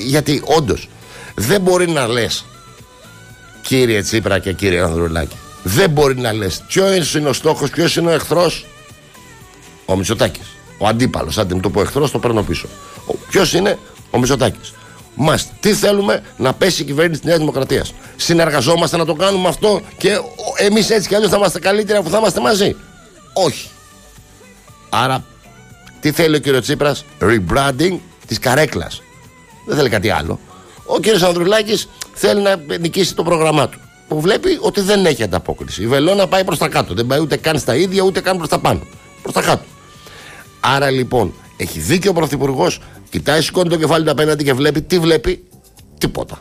γιατί όντως δεν μπορεί να λες, κύριε Τσίπρα και κύριε Ανδρουλάκη, δεν μπορεί να λες ποιος είναι ο στόχος, ποιος είναι ο εχθρός. Ο Μητσοτάκης, ο αντίπαλος, άντε μου το πω εχθρός, το παίρνω πίσω. Ποιος είναι ο Μητσοτάκης. Μάλιστα, τι θέλουμε, να πέσει η κυβέρνηση της Νέας Δημοκρατίας. Συνεργαζόμαστε να το κάνουμε αυτό και εμείς έτσι κι αλλιώς θα είμαστε καλύτεροι αφού θα είμαστε μαζί. Όχι. Άρα, τι θέλει ο κύριος Τσίπρας? Rebranding της καρέκλας. Δεν θέλει κάτι άλλο. Ο κύριος Ανδρουλάκης θέλει να νικήσει το πρόγραμμά του, που βλέπει ότι δεν έχει ανταπόκριση. Η βελόνα πάει προς τα κάτω. Δεν πάει ούτε καν στα ίδια, ούτε καν προς τα πάνω. Προς τα κάτω. Άρα λοιπόν, έχει δίκιο ο Πρωθυπουργός, κοιτάει, σηκώνει το κεφάλι του απέναντι και βλέπει. Τι βλέπει? Τίποτα.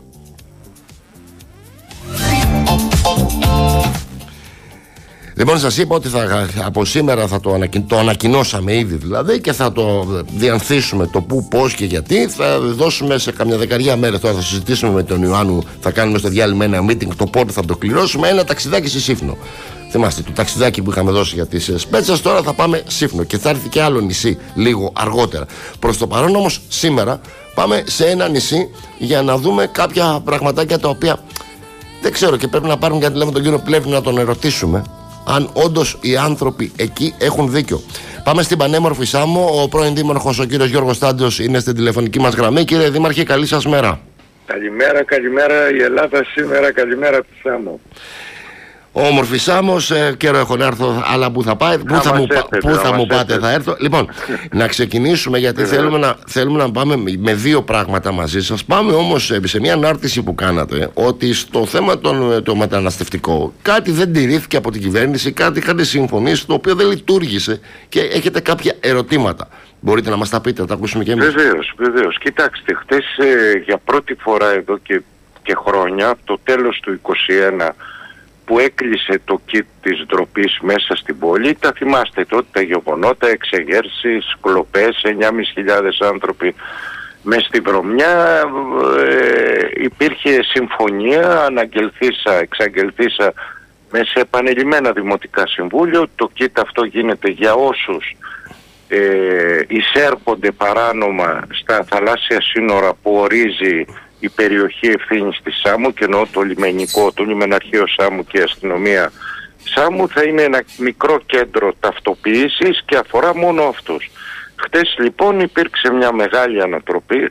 Λοιπόν, σας είπα ότι από σήμερα θα το ανακοινώσαμε ήδη δηλαδή, και θα το διανθίσουμε το πού, πώς και γιατί. Θα δώσουμε σε καμιά δεκαριά μέρες, τώρα θα συζητήσουμε με τον Ιωάννου, θα κάνουμε στο διάλειμμα ένα meeting, το πότε θα το κληρώσουμε, ένα ταξιδάκι στη Σύφνο. Θυμάστε το ταξιδάκι που είχαμε δώσει για τις Σπέτσες, τώρα θα πάμε Σύφνο και θα έρθει και άλλο νησί λίγο αργότερα. Προς το παρόν όμως σήμερα πάμε σε ένα νησί για να δούμε κάποια πραγματάκια τα οποία δεν ξέρω και πρέπει να πάρουμε, γιατί λέμε τον κύριο Πλεύρη, να τον ερωτήσουμε αν όντως οι άνθρωποι εκεί έχουν δίκιο. Πάμε στην πανέμορφη Σάμο. Ο πρώην δήμαρχος, ο κύριος Γιώργος Τάντος, είναι στην τηλεφωνική μας γραμμή. Κύριε Δήμαρχε, καλή σας μέρα. Καλημέρα η Ελλάδα σήμερα, καλημέρα τη Σάμο. Όμορφη Σάμος, καιρό έχω να έρθω, αλλά που θα πάει, πού θα μου πάτε θα έρθω. Λοιπόν, να ξεκινήσουμε, γιατί θέλουμε να πάμε με δύο πράγματα μαζί σας. Πάμε όμως σε μια ανάρτηση που κάνατε, ότι στο θέμα το μεταναστευτικό κάτι δεν τηρήθηκε από την κυβέρνηση, κάτι είχατε συμφωνήσει, το οποίο δεν λειτουργήσε και έχετε κάποια ερωτήματα. Μπορείτε να μας τα πείτε, να τα ακούσουμε και εμείς? Βεβαίως. Κοιτάξτε, χτες για πρώτη φορά εδώ και χρόνια, το τέλος του 2021, που έκλεισε το kit της ντροπής μέσα στην πόλη, τα θυμάστε τότε τα γεγονότα, εξεγέρσεις, κλοπές, 9.500 άνθρωποι μες στη βρωμιά. Υπήρχε συμφωνία, εξαγγελθήσα μέσα σε επανειλημμένα δημοτικά συμβούλια. Το kit αυτό γίνεται για όσους εισέρχονται παράνομα στα θαλάσσια σύνορα που ορίζει η περιοχή ευθύνης της Σάμου, και εννοώ το λιμενικό, το λιμεναρχείο Σάμου και η αστυνομία Σάμου. Θα είναι ένα μικρό κέντρο ταυτοποίησης και αφορά μόνο αυτούς. Χτες λοιπόν υπήρξε μια μεγάλη ανατροπή.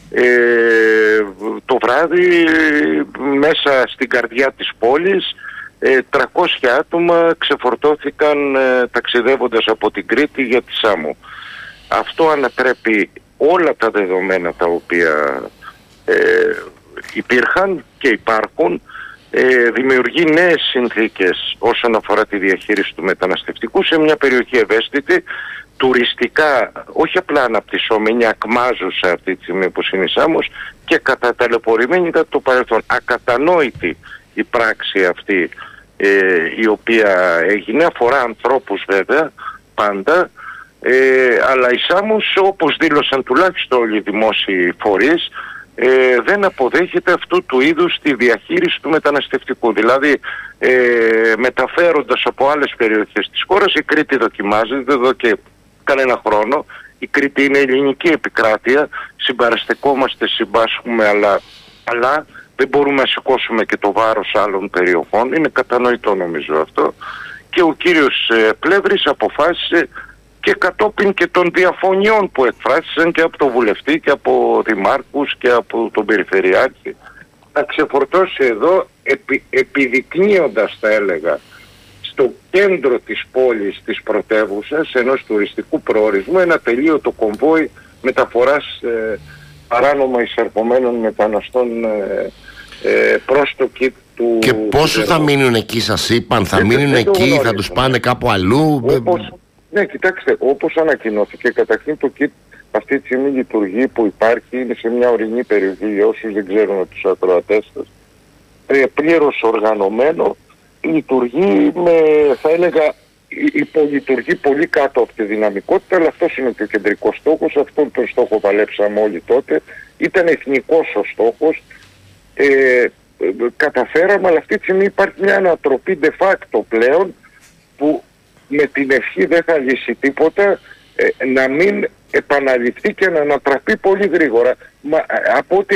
Το βράδυ μέσα στην καρδιά της πόλης 300 άτομα ξεφορτώθηκαν ταξιδεύοντας από την Κρήτη για τη Σάμου. Αυτό ανατρέπει όλα τα δεδομένα τα οποία υπήρχαν και υπάρχουν, δημιουργεί νέες συνθήκες όσον αφορά τη διαχείριση του μεταναστευτικού σε μια περιοχή ευαίσθητη, τουριστικά όχι απλά αναπτυσσόμενη, ακμάζουσα αυτή τη στιγμή που είναι η Σάμος, και καταταλαιπωρημένη κατά το παρελθόν. Ακατανόητη η πράξη αυτή η οποία έγινε, αφορά ανθρώπους βέβαια πάντα, αλλά η Σάμος, όπως δήλωσαν τουλάχιστον όλοι οι δημόσιοι φορείς, δεν αποδέχεται αυτού του είδους τη διαχείριση του μεταναστευτικού. Δηλαδή μεταφέροντας από άλλες περιοχές της χώρας, η Κρήτη δοκιμάζεται εδώ και κανένα χρόνο. Η Κρήτη είναι ελληνική επικράτεια, συμπαραστεκόμαστε, συμπάσχουμε, αλλά δεν μπορούμε να σηκώσουμε και το βάρος άλλων περιοχών. Είναι κατανοητό νομίζω αυτό. Και ο κύριος Πλεύρης αποφάσισε, και κατόπιν και των διαφωνιών που εκφράστησαν και από τον βουλευτή και από δημάρχους και από τον περιφερειάρχη, να ξεφορτώσει εδώ, επιδεικνύοντας, θα έλεγα, στο κέντρο της πόλης, της πρωτεύουσας, ενός τουριστικού προορισμού, ένα τελείωτο κομβόι μεταφοράς παράνομα εισερχομένων μεταναστών προς το κήτ του... Και πόσο θα μείνουν εκεί, σας είπαν? Θα μείνουν εκεί, θα τους πάνε κάπου αλλού? Ναι, κοιτάξτε, όπως ανακοινώθηκε, καταρχήν το kit αυτή τη στιγμή λειτουργεί, που υπάρχει, είναι σε μια ορεινή περιοχή, για όσους δεν ξέρουν τους ακροατές σας, πλήρως οργανωμένο, λειτουργεί με, θα έλεγα, υπολειτουργεί πολύ κάτω από τη δυναμικότητα, αλλά αυτός είναι και ο κεντρικός στόχος, αυτόν τον στόχο παλέψαμε όλοι τότε, ήταν εθνικός ο στόχος, καταφέραμε, αλλά αυτή τη στιγμή υπάρχει μια ανατροπή de facto πλέον, που με την ευχή δεν θα λύσει τίποτα, να μην επαναληφθεί και να ανατραπεί πολύ γρήγορα. Από ό,τι